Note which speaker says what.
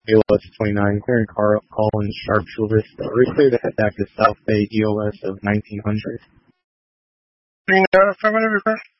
Speaker 1: ALS 29, clearing Carl Collins sharpshooter. We're clear to head back to South Bay EOS of 1900.
Speaker 2: Affirmative report.